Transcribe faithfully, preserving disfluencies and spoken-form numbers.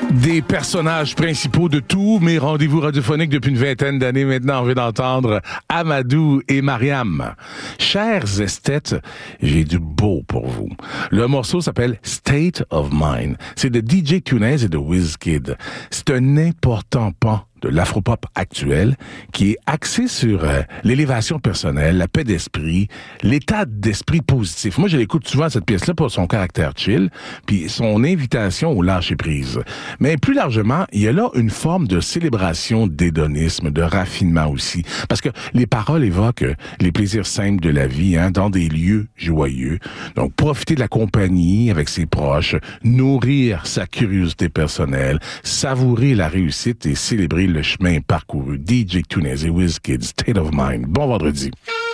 Des personnages principaux de tous mes rendez-vous radiophoniques depuis une vingtaine d'années maintenant. On vient d'entendre Amadou et Mariam. Chers esthètes, j'ai du beau pour vous. Le morceau s'appelle State of Mind. C'est de D J Tunez et de Wizkid. C'est un important pan de l'afropop actuel qui est axé sur euh, l'élévation personnelle, la paix d'esprit, l'état d'esprit positif. Moi, je l'écoute souvent, cette pièce-là, pour son caractère chill, puis son invitation au lâcher-prise. Mais plus largement, il y a là une forme de célébration d'hédonisme, de raffinement aussi, parce que les paroles évoquent les plaisirs simples de la vie, hein, dans des lieux joyeux. Donc, profiter de la compagnie avec ses proches, nourrir sa curiosité personnelle, savourer la réussite et célébrer le chemin parcouru. D J Tunez et Wizkid, State of Mind. Bon vendredi.